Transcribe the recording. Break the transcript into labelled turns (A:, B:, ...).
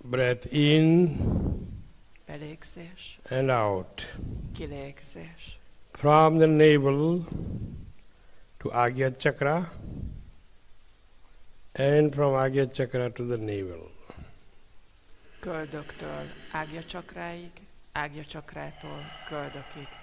A: breath in,
B: belégzés,
A: and out.
B: kilégzés.
A: From the navel to Agya Chakra, and from Agya Chakra to the navel.
B: Köldöktől Ágya csakráig, Ágya csakrától köldökig.